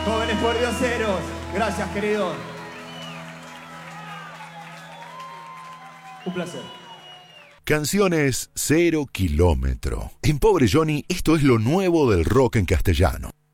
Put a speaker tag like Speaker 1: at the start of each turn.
Speaker 1: Jóvenes por Dioseros. Gracias, querido. Un placer.
Speaker 2: Canciones 0 kilómetro. En Pobre Johnny, esto es lo nuevo del rock en castellano.